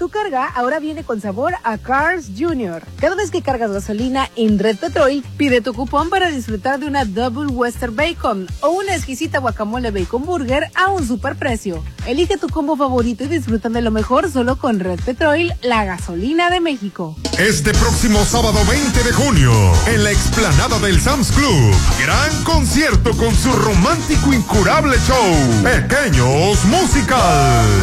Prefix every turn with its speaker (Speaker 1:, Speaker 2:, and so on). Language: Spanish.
Speaker 1: carga ahora viene con sabor a Cars Jr. Cada vez que cargas gasolina en Red Petrol, pide tu cupón para disfrutar de una Double Western Bacon o una exquisita guacamole bacon burger a un superprecio. Elige tu combo favorito y disfruta de lo mejor solo con Red Petrol, la gasolina de México.
Speaker 2: Este próximo sábado 20 de junio, en la explanada del Sam's Club, gran concierto con su romántico incurable show, Pequeños Musical.